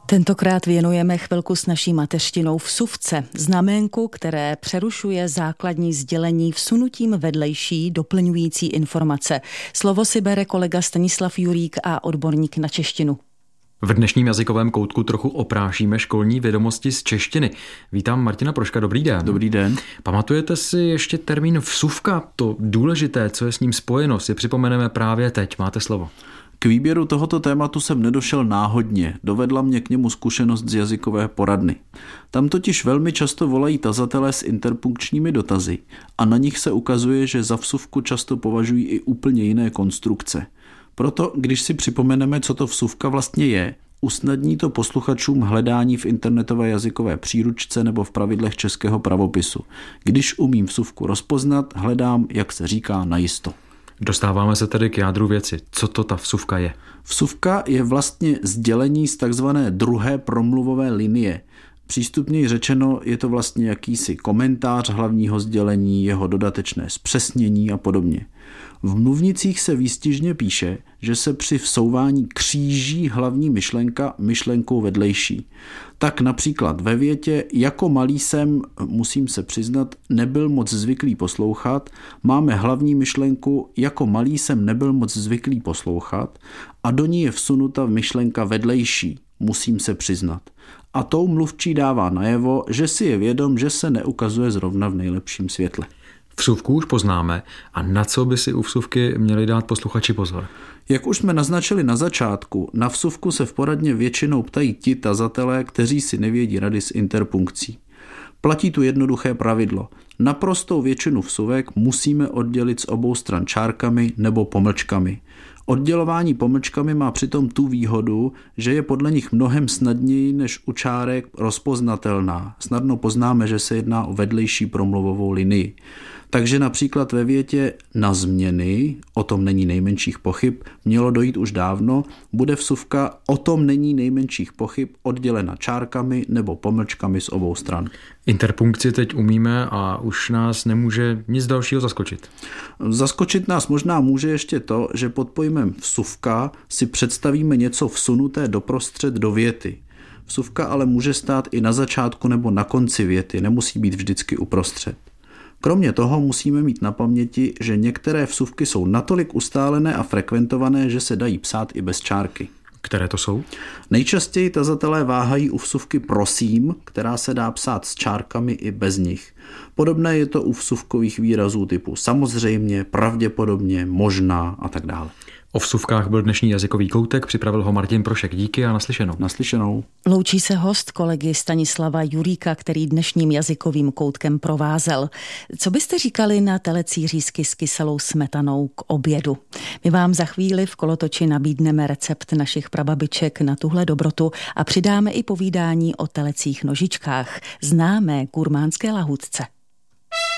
Tentokrát věnujeme chvilku s naší mateřštinou vsuvce, znaménku, které přerušuje základní sdělení vsunutím vedlejší doplňující informace. Slovo si bere kolega Stanislav Jurík a odborník na češtinu. V dnešním jazykovém koutku trochu oprášíme školní vědomosti z češtiny. Vítám Martina Proška, dobrý den. Dobrý den. Pamatujete si ještě termín vsuvka? To důležité, co je s ním spojeno, si připomeneme právě teď. Máte slovo. K výběru tohoto tématu jsem nedošel náhodně, dovedla mě k němu zkušenost z jazykové poradny. Tam totiž velmi často volají tazatelé s interpunkčními dotazy a na nich se ukazuje, že za vsuvku často považují i úplně jiné konstrukce. Proto, když si připomeneme, co to vsuvka vlastně je, usnadní to posluchačům hledání v internetové jazykové příručce nebo v pravidlech českého pravopisu. Když umím vsuvku rozpoznat, hledám, jak se říká, najisto. Dostáváme se tedy k jádru věci. Co to ta vsuvka je? Vsuvka je vlastně sdělení z takzvané druhé promluvové linie. Přístupněji řečeno je to vlastně jakýsi komentář hlavního sdělení, jeho dodatečné zpřesnění a podobně. V mluvnicích se výstižně píše, že se při vsouvání kříží hlavní myšlenka myšlenkou vedlejší. Tak například ve větě jako malý jsem, musím se přiznat, nebyl moc zvyklý poslouchat, máme hlavní myšlenku jako malý jsem nebyl moc zvyklý poslouchat a do ní je vsunuta myšlenka vedlejší, musím se přiznat. A tou mluvčí dává najevo, že si je vědom, že se neukazuje zrovna v nejlepším světle. Vsuvku už poznáme a na co by si u vsuvky měli dát posluchači pozor? Jak už jsme naznačili na začátku, na vsuvku se v poradně většinou ptají ti tazatelé, kteří si nevědí rady s interpunkcí. Platí tu jednoduché pravidlo. Naprostou většinu vsuvek musíme oddělit z obou stran čárkami nebo pomlčkami. Oddělování pomlčkami má přitom tu výhodu, že je podle nich mnohem snadněji než u čárek rozpoznatelná. Snadno poznáme, že se jedná o vedlejší promluvovou linii. Takže například ve větě na změny, o tom není nejmenších pochyb, mělo dojít už dávno, bude vsuvka o tom není nejmenších pochyb oddělena čárkami nebo pomlčkami z obou stran. Interpunkci teď umíme a už nás nemůže nic dalšího zaskočit. Zaskočit nás možná může ještě to, že pod pojmem vsuvka si představíme něco vsunuté doprostřed do věty. Vsuvka ale může stát i na začátku nebo na konci věty, nemusí být vždycky uprostřed. Kromě toho musíme mít na paměti, že některé vsuvky jsou natolik ustálené a frekventované, že se dají psát i bez čárky. Které to jsou? Nejčastěji tazatelé váhají u vsuvky prosím, která se dá psát s čárkami i bez nich. Podobné je to u vsuvkových výrazů typu samozřejmě, pravděpodobně, možná a tak dále. O vsuvkách byl dnešní jazykový koutek, připravil ho Martin Prošek. Díky a naslyšenou. Naslyšenou. Loučí se host kolegy Stanislava Juríka, který dnešním jazykovým koutkem provázel. Co byste říkali na telecí řízky s kyselou smetanou k obědu? My vám za chvíli v kolotoči nabídneme recept našich prababiček na tuhle dobrotu a přidáme i povídání o telecích nožičkách, známé gurmánské lahůdce.